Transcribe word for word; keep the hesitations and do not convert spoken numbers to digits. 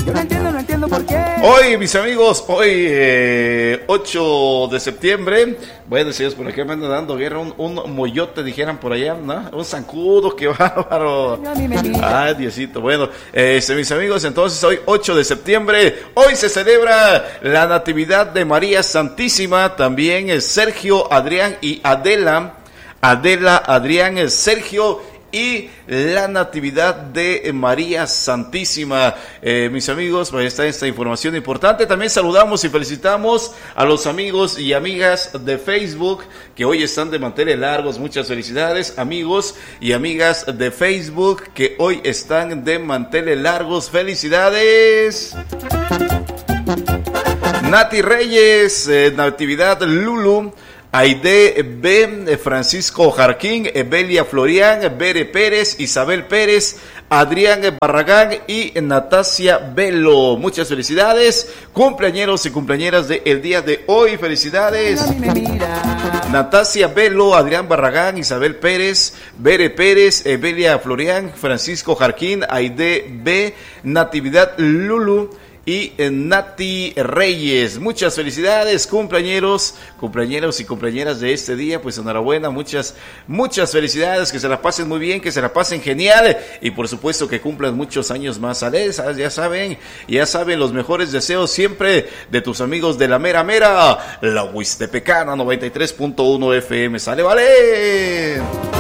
Yo no entiendo, no entiendo por qué. Hoy, mis amigos, hoy eh, ocho de septiembre. Bueno, señores, por acá me andan dando guerra. Un, un moyote, dijeran por allá, ¿no? Un zancudo, qué bárbaro. Ay, Diosito. Bueno, eh, mis amigos, entonces hoy ocho de septiembre. Hoy se celebra la Natividad de María Santísima. También eh, Sergio, Adrián y Adela. Adela, Adrián, eh, Sergio y la Natividad de María Santísima. Eh, mis amigos, pues está esta información importante. También saludamos y felicitamos a los amigos y amigas de Facebook que hoy están de manteles largos. Muchas felicidades, amigos y amigas de Facebook que hoy están de manteles largos. Felicidades. Nati Reyes, eh, Natividad Lulu, Aide B, Francisco Jarquín, Evelia Florian, Bere Pérez, Isabel Pérez, Adrián Barragán y Natasia Velo. Muchas felicidades, cumpleañeros y cumpleañeras del día de hoy. Felicidades. Natasia Velo, Adrián Barragán, Isabel Pérez, Bere Pérez, Evelia Florian, Francisco Jarquín, Aide B, Natividad Lulu y Nati Reyes. Muchas felicidades, cumpleañeros, cumpleañeros y cumpleañeras de este día. Pues enhorabuena, muchas, muchas felicidades, que se la pasen muy bien, que se la pasen genial y por supuesto que cumplan muchos años más. Ya saben, ya saben los mejores deseos siempre de tus amigos de la mera mera, la Huistepecana noventa y tres punto uno F M. Sale, vale.